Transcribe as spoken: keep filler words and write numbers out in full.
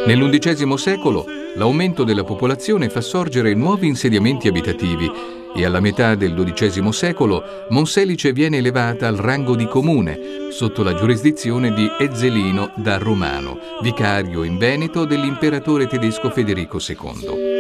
Nell'undicesimo secolo l'aumento della popolazione fa sorgere nuovi insediamenti abitativi e alla metà del dodicesimo secolo Monselice viene elevata al rango di comune, sotto la giurisdizione di Ezzelino da Romano, vicario in Veneto dell'imperatore tedesco Federico secondo.